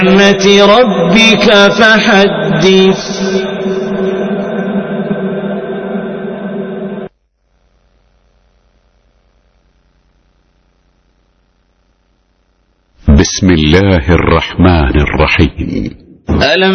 نعمة ربك فحدث. بسم الله الرحمن الرحيم. ألم